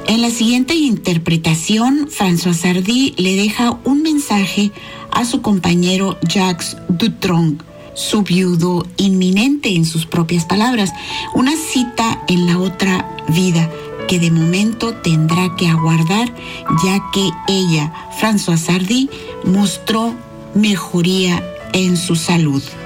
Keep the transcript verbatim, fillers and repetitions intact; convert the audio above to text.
En la siguiente interpretación, Françoise Hardy le deja un mensaje a su compañero Jacques Dutronc, su viudo inminente, en sus propias palabras, una cita en la otra vida que de momento tendrá que aguardar, ya que ella, Françoise Hardy, mostró mejoría en su salud.